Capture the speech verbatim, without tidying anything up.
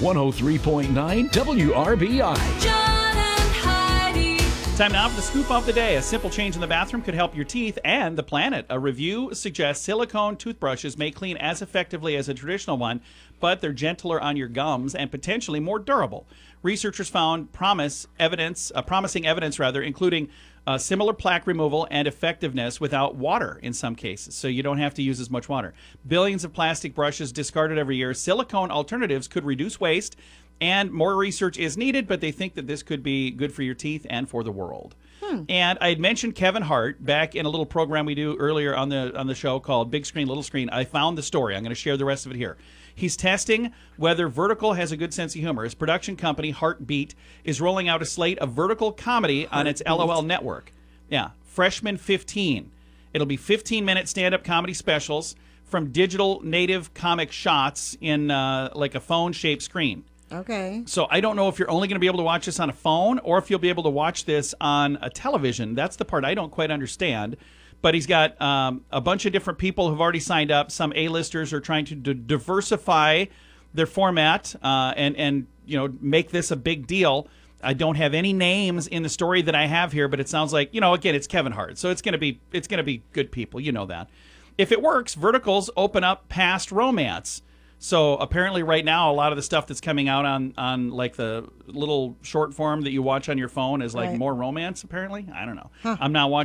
one oh three point nine W R B I. John and Heidi. Time now for the scoop of the day. A simple change in the bathroom could help your teeth and the planet. A review suggests silicone toothbrushes may clean as effectively as a traditional one, but they're gentler on your gums and potentially more durable. Researchers found promise evidence, uh, promising evidence rather, including uh, similar plaque removal and effectiveness without water in some cases, so you don't have to use as much water. Billions of plastic brushes discarded every year. Silicone alternatives could reduce waste, and more research is needed, but they think that this could be good for your teeth and for the world. Hmm. And I had mentioned Kevin Hart back in a little program we do earlier on the on the show called Big Screen, Little Screen. I found the story. I'm going to share the rest of it here. He's testing whether Vertical has a good sense of humor. His production company, Heartbeat, is rolling out a slate of vertical comedy on its L O L network. Yeah, Freshman fifteen. It'll be fifteen-minute stand-up comedy specials from digital native comic shots in uh, like a phone-shaped screen. Okay. So I don't know if you're only going to be able to watch this on a phone or if you'll be able to watch this on a television. That's the part I don't quite understand. But he's got um, a bunch of different people who've already signed up. Some A-listers are trying to d- diversify their format uh, and, and you know make this a big deal. I don't have any names in the story that I have here, but it sounds like, you know, again, it's Kevin Hart. So it's going to be it's going to be good people. You know that. If it works, verticals open up past romance. So apparently right now, a lot of the stuff that's coming out on, on like the little short form that you watch on your phone is like Right. more romance, apparently. I don't know. Huh. I'm not watching